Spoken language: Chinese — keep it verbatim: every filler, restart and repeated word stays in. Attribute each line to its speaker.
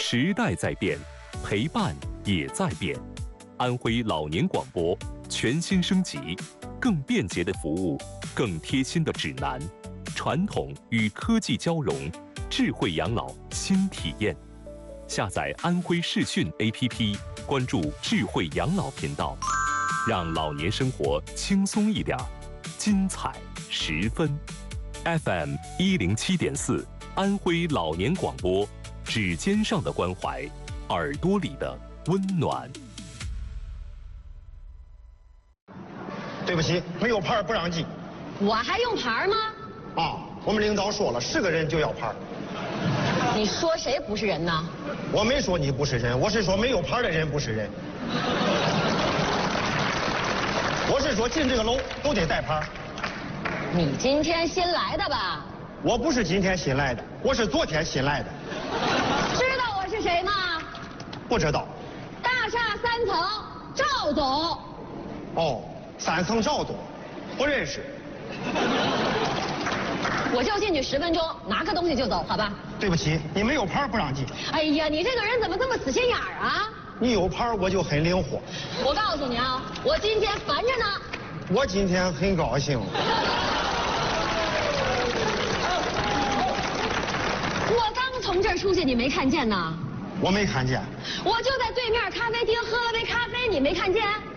Speaker 1: 时代在变，陪伴也在变。安徽老年广播全新升级，更便捷的服务，更贴心的指南，传统与科技交融，智慧养老新体验。下载安徽视讯 A P P， 关注智慧养老频道，让老年生活轻松一点，精彩十分。F M 一零七点四，安徽老年广播，指尖上的关怀，耳朵里的温暖。
Speaker 2: 对不起，没有牌不让进。
Speaker 3: 我还用牌吗？
Speaker 2: 啊，我们领导说了，是个人就要牌。
Speaker 3: 你说谁不是人呢？
Speaker 2: 我没说你不是人，我是说没有牌的人不是人。我是说进这个楼都得带牌。
Speaker 3: 你今天新来的吧？
Speaker 2: 我不是今天新来的，我是昨天新来的。
Speaker 3: 知道我是谁吗？
Speaker 2: 不知道。
Speaker 3: 大厦三层，赵总。
Speaker 2: 哦，三层赵总，不认识。
Speaker 3: 我就进去十分钟，拿个东西就走，好吧？
Speaker 2: 对不起，你没有牌不让进。
Speaker 3: 哎呀，你这个人怎么这么死心眼儿啊？
Speaker 2: 你有牌我就很灵活。
Speaker 3: 我告诉你啊，我今天烦着呢。
Speaker 2: 我今天很高兴。
Speaker 3: 我刚从这儿出去，你没看见呢？
Speaker 2: 我没看见。
Speaker 3: 我就在对面咖啡厅喝了杯咖啡，你没看见？